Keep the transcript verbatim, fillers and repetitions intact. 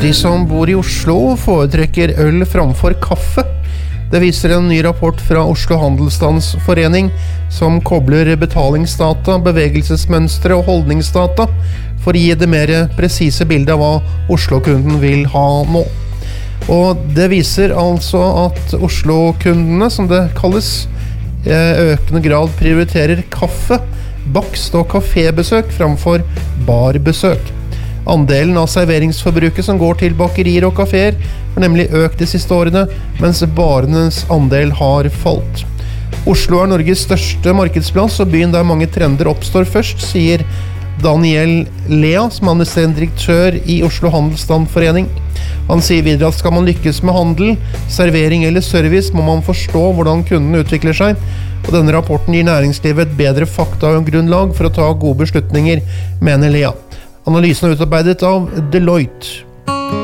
De som bor i Oslo foretrekker øl framfor kaffe. Det viser en ny rapport fra Oslo Handelsstandsforening som kobler betalingsdata, bevegelsesmønstre og holdningsdata for å gi det mer presise bildet av hva Oslo-kunden vil ha nå. Og det viser altså at Oslo-kundene, som det kalles, i økende grad prioriterer kaffe, bakst og kafébesøk framfor barbesøk. Andelen av serveringsforbruket som går til bakerier og kaféer har nemlig økt de siste årene, mens barenes andel har falt. Oslo er Norges største markedsplass og byen der mange trender oppstår først, sier Daniel Lea, som er administrerende direktør i Oslo Handelsstandsforening. Han sier videre at skal man lykkes med handel, servering eller service, må man forstå hvordan kunden utvikler seg, og denne rapporten gir næringslivet et bedre fakta og grunnlag for å ta gode beslutninger, mener Lea. Analysen er utarbeidet av Deloitte.